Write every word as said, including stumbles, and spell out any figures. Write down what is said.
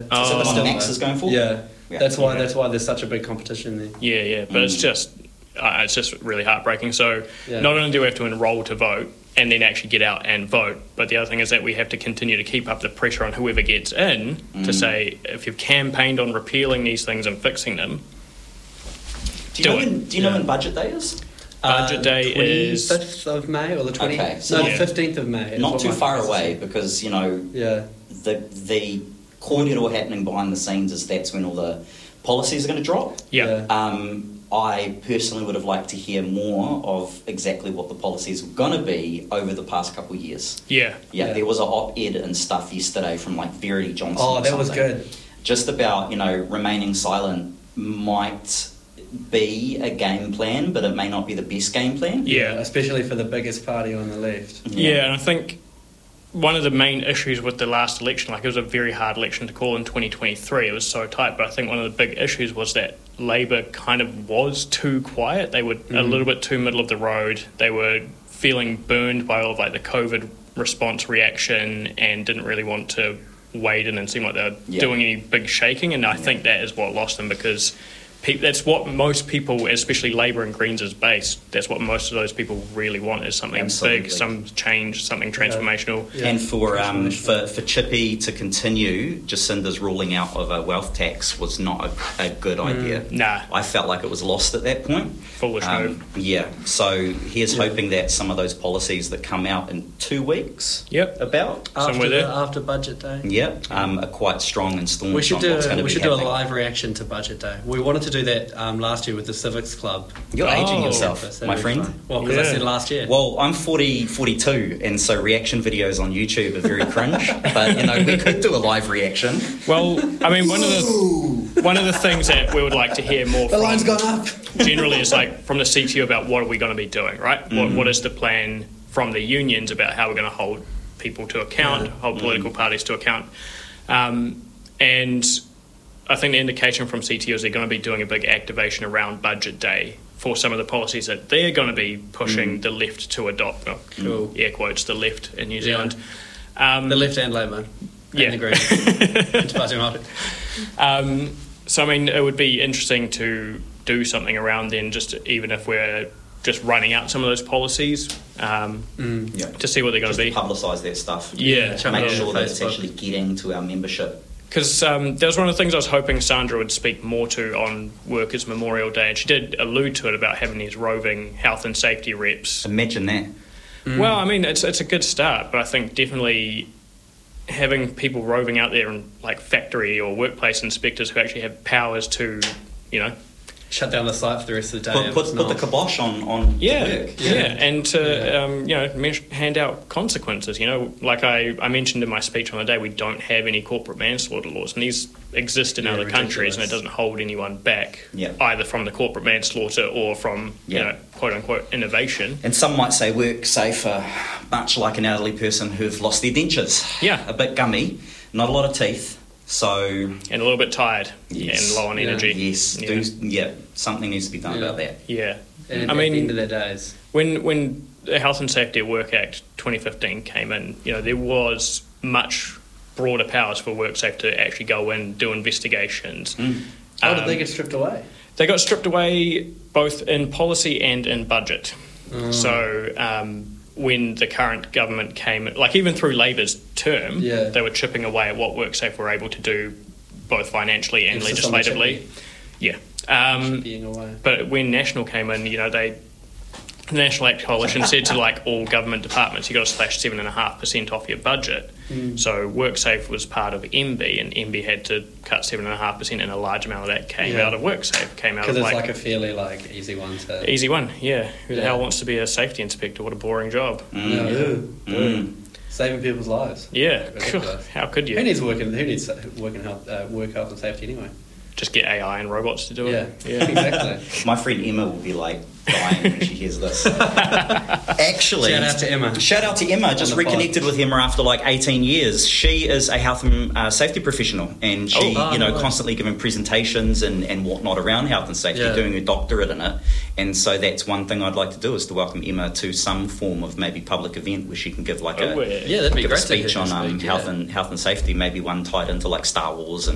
Oh. Is that the one Still, Max though. is going for? Yeah, Yeah. that's why Yeah. that's why there's such a big competition there. Yeah, yeah, but Mm. it's just uh, it's just really heartbreaking. So Yeah. not only do we have to enrol to vote and then actually get out and vote, but the other thing is that we have to continue to keep up the pressure on whoever gets in to Mm. say, if you've campaigned on repealing these things and fixing them, Do you Do know it. when, do you know Yeah. when budget day is? Budget day is- twenty-fifth of May or the twentieth. Okay, so no, not- the fifteenth of May. is Not what too my far professor away said. because, you know, Yeah, the the kōrero happening behind the scenes is that's when all the policies are going to drop. yeah. Yeah. Um, I personally would have liked to hear more of exactly what the policies were going to be over the past couple of years. Yeah. Yeah, Yeah. there was an op-ed and stuff yesterday from like Verity Johnson. Oh, or that was something, good. Just about, you know, remaining silent might be a game plan, but it may not be the best game plan. Yeah. especially for the biggest party on the left. Yeah, and I think one of the main issues with the last election, like it was a very hard election to call in twenty twenty-three, it was so tight, but I think one of the big issues was that Labour kind of was too quiet. They were a Mm. little bit too middle of the road. They were feeling burned by all of like the COVID response reaction and didn't really want to wade in and seem like they were Yeah. doing any big shaking, and I think that is what lost them because pe- that's what most people, especially Labour and Greens is based, that's what most of those people really want is something Absolutely. big, some change, something transformational. Yeah. And for um, Transformational. for for Chippy to continue, Jacinda's ruling out of a wealth tax was not a, a good idea. Nah, I felt like it was lost at that point. foolish move. Um, yeah, so here's Yeah. hoping that some of those policies that come out in two weeks Yep. about, After, Somewhere the, there. after budget day. yeah, um, are quite strong and staunch We should on do what's going a, to we be should do a happening. live reaction to budget day. We wanted to do that um, last year with the Civics Club. You're aging Oh. yourself, That'd my be friend. fun. Well, because Yeah. I said last year. Well, I'm forty, forty-two, and so reaction videos on YouTube are very cringe. But you know, we could do a live reaction. Well, I mean, one of the one of the things that we would like to hear more the from line's gone up. generally is like from the C T U about what are we going to be doing, right? What, what is the plan from the unions about how we're going to hold people to account, Yeah. hold political parties to account, um, and I think the indication from C T U is they're going to be doing a big activation around budget day for some of the policies that they're going to be pushing the left to adopt. Well, Cool. air quotes, the left in New Yeah. Zealand. Um, The left and Labour. Yeah. And the Greens. It's Party Market. Um, so, I mean, it would be interesting to do something around then, just to, even if we're just running out some of those policies, um, Mm. Yeah. to see what they're going Just to be. publicise that stuff. Yeah, chuck Make it on sure that it's Facebook. actually getting to our membership. because um, that was one of the things I was hoping Sandra would speak more to on Workers' Memorial Day, and she did allude to it about having these roving health and safety reps. Imagine that. Well, I mean, it's it's a good start, but I think definitely having people roving out there and like factory or workplace inspectors who actually have powers to, you know, Shut down the site for the rest of the day. Put, if put, it's put the not. kibosh on, on yeah, the work. yeah, Yeah. and to Yeah. Um, you know men- hand out consequences. You know, like I, I mentioned in my speech on the day, we don't have any corporate manslaughter laws, and these exist in Yeah, other countries, and it ridiculous. doesn't hold anyone back, Yeah. either from the corporate manslaughter or from Yeah. you know quote unquote innovation. And some might say work safe are much like an elderly person who've lost their dentures. Yeah. A bit gummy, not a lot of teeth. So, And a little bit tired Yes. and low on Yeah. energy. yes, Yeah. do, yeah, something needs to be done Yeah. about that. Yeah, And I at mean, the end of their days. when when the Health and Safety at Work Act twenty fifteen came in, you know, there was much broader powers for WorkSafe to actually go in, do investigations. Mm. How did Um, they get stripped away? They got stripped away both in policy and in budget. Oh. So um, when the current government came, like even through Labour's term, Yeah. they were chipping away at what WorkSafe were able to do, both financially and Emphasis on the legislatively. Yeah. Um, Being away. but when National came in, you know, they the National Act Coalition said to like all government departments, you got to slash seven and a half percent off your budget. Mm. So WorkSafe was part of M B, and M B had to cut seven and a half percent, and a large amount of that came Yeah. out of WorkSafe. Came out Because of it's like, like, a fairly like easy one to. easy one. Yeah, who the Yeah. hell wants to be a safety inspector? What a boring job. Mm. No, who? Mm. Saving people's lives. Yeah, Ridiculous. how could Who you? needs work in who needs work in health, uh, work health and safety anyway? Just get A I and robots to do Yeah, it. Yeah. exactly. My friend Emma will be like dying when she hears this. Actually, Shout out to Emma. Shout out to Emma. Just the pod. reconnected with Emma after like eighteen years. She is a health and uh, safety professional, and she, Oh, you know, no way. constantly giving presentations and, and whatnot around health and safety, Yeah. doing a doctorate in it. And so that's one thing I'd like to do is to welcome Emma to some form of maybe public event where she can give like Oh, a yeah. Yeah, that'd be give a great to speech hear on her um, speak, health yeah. and health and safety, maybe one tied into like Star Wars and